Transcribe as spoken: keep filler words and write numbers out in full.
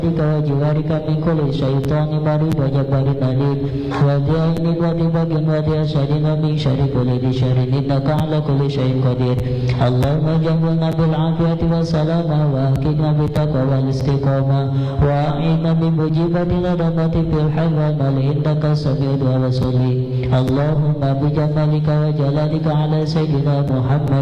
وجوارك من كل شيطان مريض وجبار أليم ودين ودباغ ودي شر ومن شر كل ذي شر إنك على كل شيء قدير اللهم جملنا بالعافية والسلامة وأكدنا بالتقوى والاستقامة وأعنا بمجيبة الندمة في الحي والمال إنك سميع ورسولي اللهم بجمالك وجلالك على سيدنا محمد